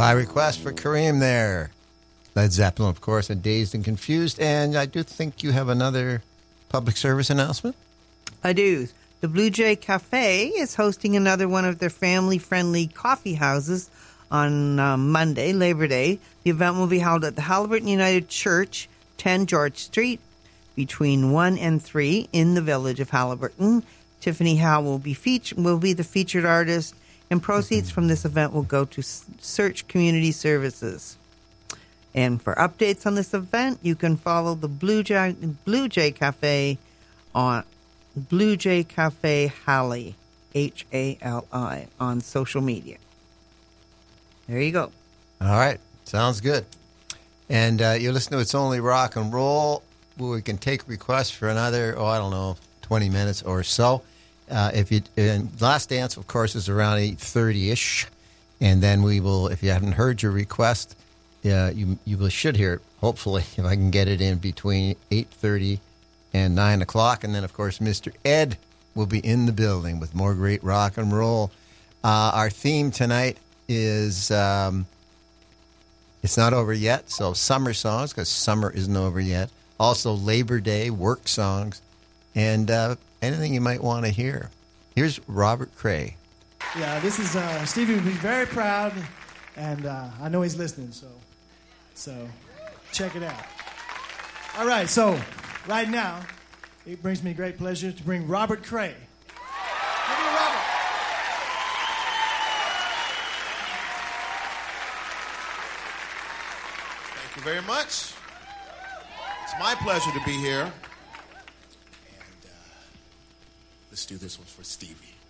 By request for Kareem there. Led Zeppelin, of course, and Dazed and Confused. And I do think you have another public service announcement. I do. The Blue Jay Cafe is hosting another one of their family-friendly coffee houses on Monday, Labor Day. The event will be held at the Haliburton United Church, 10 George Street, between 1 and 3 in the village of Haliburton. Tiffany Howe will be the featured artist, and proceeds from this event will go to Search Community Services. And for updates on this event, you can follow the Blue Jay Cafe on Blue Jay Cafe Hali, Hali, on social media. There you go. All right. Sounds good. And you listen to It's Only Rock and Roll, where we can take requests for another, 20 minutes or so. Last Dance, of course, is around 8:30-ish. And then we will, if you haven't heard your request, you should hear it, hopefully, if I can get it in between 8:30 and 9 o'clock. And then, of course, Mr. Ed will be in the building with more great rock and roll. Our theme tonight is It's Not Over Yet, so summer songs, because summer isn't over yet. Also, Labor Day, work songs, and anything you might want to hear. Here's Robert Cray. Yeah, this is Stevie would be very proud, and I know he's listening, so check it out. All right, so right now, it brings me great pleasure to bring Robert Cray. Give me Robert. Thank you very much. It's my pleasure to be here. And let's do this one for Stevie.